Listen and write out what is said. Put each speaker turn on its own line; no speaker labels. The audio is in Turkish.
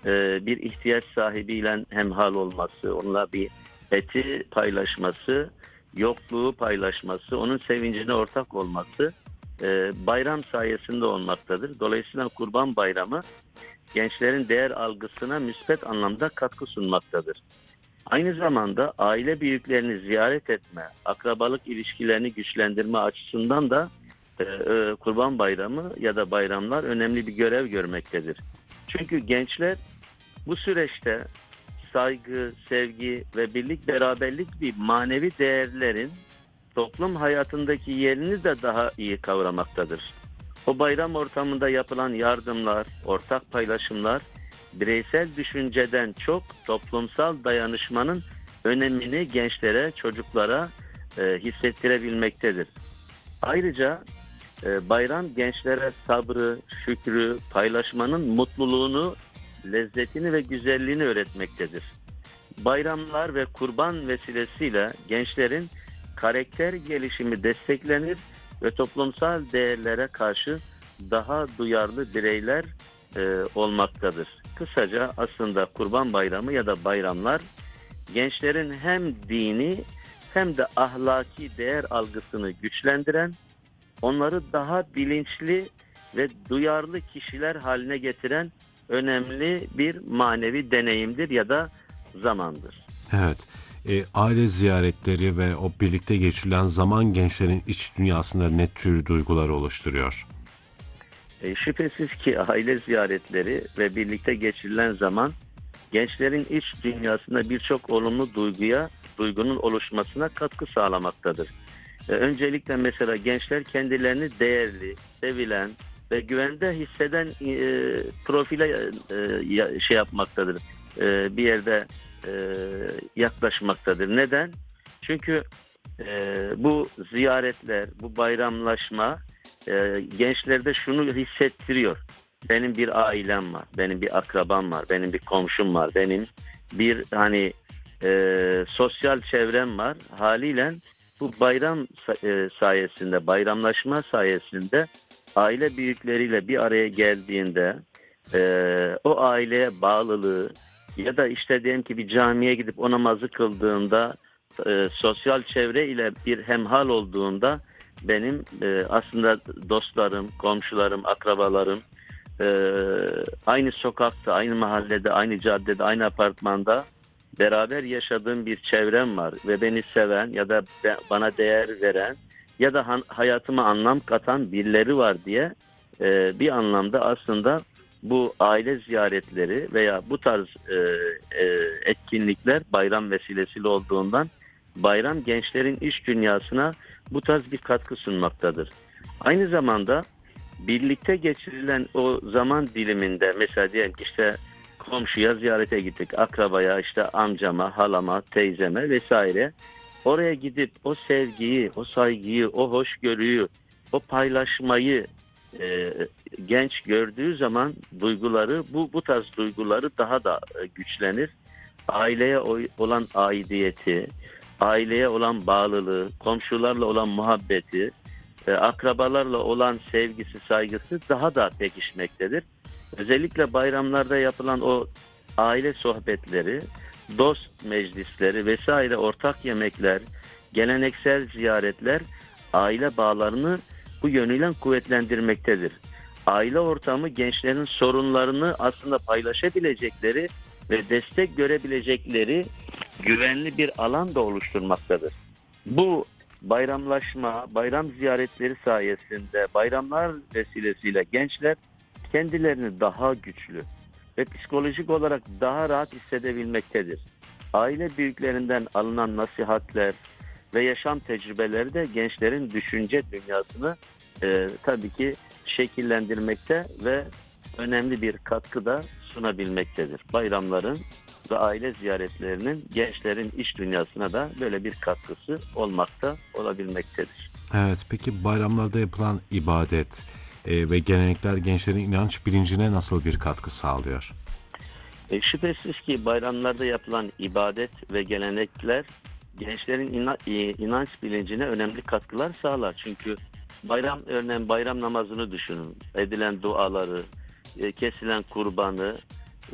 bir ihtiyaç sahibiyle hemhal olması, onunla bir eti paylaşması, yokluğu paylaşması, onun sevincine ortak olması bayram sayesinde olmaktadır. Dolayısıyla Kurban Bayramı gençlerin değer algısına müspet anlamda katkı sunmaktadır. Aynı zamanda aile büyüklerini ziyaret etme, akrabalık ilişkilerini güçlendirme açısından da Kurban Bayramı ya da bayramlar önemli bir görev görmektedir. Çünkü gençler bu süreçte saygı, sevgi ve birlik beraberlik gibi manevi değerlerin toplum hayatındaki yerini de daha iyi kavramaktadır. O bayram ortamında yapılan yardımlar, ortak paylaşımlar, bireysel düşünceden çok toplumsal dayanışmanın önemini gençlere, çocuklara hissettirebilmektedir. Ayrıca bayram gençlere sabrı, şükrü, paylaşmanın mutluluğunu, lezzetini ve güzelliğini öğretmektedir. Bayramlar ve kurban vesilesiyle gençlerin karakter gelişimi desteklenir ve toplumsal değerlere karşı daha duyarlı bireyler olmaktadır. Kısaca aslında Kurban Bayramı ya da bayramlar gençlerin hem dini hem de ahlaki değer algısını güçlendiren, onları daha bilinçli ve duyarlı kişiler haline getiren önemli bir manevi deneyimdir ya da zamandır.
Evet, aile ziyaretleri ve o birlikte geçirilen zaman gençlerin iç dünyasında ne tür duygular oluşturuyor?
Şüphesiz ki aile ziyaretleri ve birlikte geçirilen zaman gençlerin iç dünyasında birçok olumlu duygunun oluşmasına katkı sağlamaktadır. Öncelikle mesela gençler kendilerini değerli, sevilen ve güvende hisseden profile şey yapmaktadır. Bir yerde yaklaşmaktadır. Neden? Çünkü bu ziyaretler, bu bayramlaşma gençlerde şunu hissettiriyor. Benim bir ailem var, benim bir akrabam var, benim bir komşum var, benim bir sosyal çevrem var. Haliyle bu bayram sayesinde, bayramlaşma sayesinde aile büyükleriyle bir araya geldiğinde o aileye bağlılığı ya da işte diyelim ki bir camiye gidip o namazı kıldığında sosyal çevre ile bir hemhal olduğunda benim aslında dostlarım, komşularım, akrabalarım aynı sokakta, aynı mahallede, aynı caddede, aynı apartmanda beraber yaşadığım bir çevrem var ve beni seven ya da bana değer veren ya da hayatıma anlam katan birileri var diye bir anlamda aslında bu aile ziyaretleri veya bu tarz etkinlikler bayram vesilesiyle olduğundan bayram gençlerin iç dünyasına bu tarz bir katkı sunmaktadır. Aynı zamanda birlikte geçirilen o zaman diliminde mesela diyelim ki işte komşuya ziyarete gittik, akrabaya, işte amcama, halama, teyzeme vesaire. Oraya gidip o sevgiyi, o saygıyı, o hoşgörüyü, o paylaşmayı genç gördüğü zaman duyguları, bu tarz duyguları daha da güçlenir. Aileye olan aidiyeti, aileye olan bağlılığı, komşularla olan muhabbeti, akrabalarla olan sevgisi, saygısı daha da pekişmektedir. Özellikle bayramlarda yapılan o aile sohbetleri, dost meclisleri vesaire ortak yemekler, geleneksel ziyaretler aile bağlarını bu yönüyle kuvvetlendirmektedir. Aile ortamı gençlerin sorunlarını aslında paylaşabilecekleri ve destek görebilecekleri güvenli bir alan da oluşturmaktadır. Bu bayramlaşma, bayram ziyaretleri sayesinde bayramlar vesilesiyle gençler kendilerini daha güçlü ve psikolojik olarak daha rahat hissedebilmektedir. Aile büyüklerinden alınan nasihatler ve yaşam tecrübeleri de gençlerin düşünce dünyasını tabii ki şekillendirmekte ve önemli bir katkı da sunabilmektedir. Bayramların ve aile ziyaretlerinin gençlerin iç dünyasına da böyle bir katkısı olmakta olabilmektedir.
Evet, peki bayramlarda yapılan ibadet ve gelenekler gençlerin inanç bilincine nasıl bir katkı sağlıyor?
Şüphesiz ki bayramlarda yapılan ibadet ve gelenekler gençlerin inanç bilincine önemli katkılar sağlar. Çünkü örneğin bayram namazını düşünün, edilen duaları, kesilen kurbanı